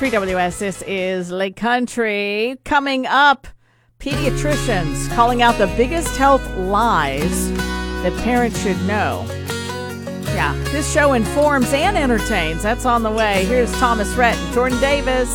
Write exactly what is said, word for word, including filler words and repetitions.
three W S, this is Lake Country. Coming up, pediatricians calling out the biggest health lies that parents should know. Yeah, this show informs and entertains. That's on the way. Here's Thomas Rhett and Jordan Davis.